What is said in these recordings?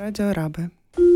Radio Rabe.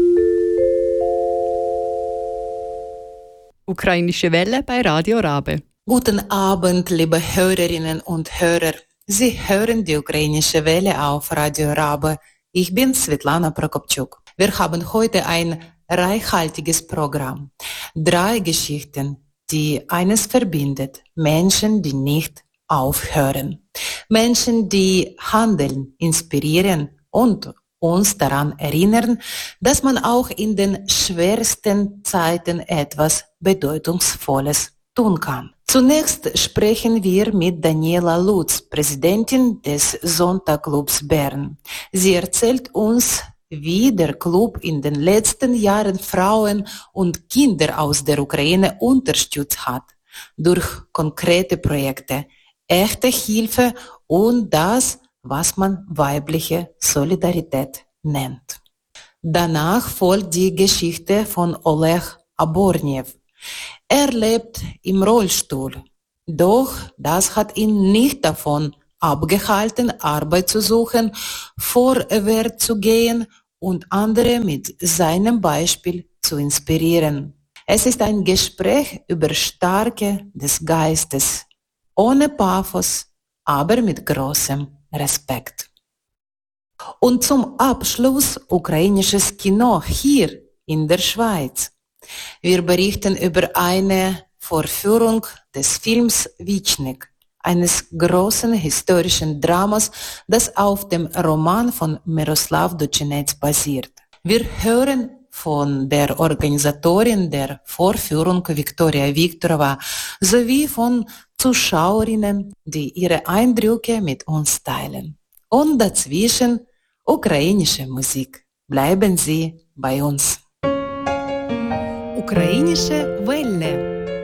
Ukrainische Welle bei Radio Rabe. Guten Abend, liebe Hörerinnen und Hörer. Sie hören die ukrainische Welle auf Radio Rabe. Ich bin Svetlana Prokopchuk. Wir haben heute ein reichhaltiges Programm. 3 Geschichten, die eines verbindet. Menschen, die nicht aufhören. Menschen, die handeln, inspirieren und uns daran erinnern, dass man auch in den schwersten Zeiten etwas Bedeutungsvolles tun kann. Zunächst sprechen wir mit Daniela Lutz, Präsidentin des Sonntagclubs Bern. Sie erzählt uns, wie der Club in den letzten Jahren Frauen und Kinder aus der Ukraine unterstützt hat, durch konkrete Projekte, echte Hilfe und das, was man weibliche Solidarität nennt. Danach folgt die Geschichte von Oleg Aborniew. Er lebt im Rollstuhl, doch das hat ihn nicht davon abgehalten, Arbeit zu suchen, vorwärts zu gehen und andere mit seinem Beispiel zu inspirieren. Es ist ein Gespräch über Stärke des Geistes, ohne Pathos, aber mit großem Respekt. Und zum Abschluss ukrainisches Kino hier in der Schweiz. Wir berichten über eine Vorführung des Films Wiecznik, eines großen historischen Dramas, das auf dem Roman von Miroslav Doschinets basiert. Wir hören von der Organisatorin der Vorführung Viktoria Viktorova sowie von Zuschauerinnen, die ihre Eindrücke mit uns teilen. Und dazwischen ukrainische Musik. Bleiben Sie bei uns. Ukrainische Welle.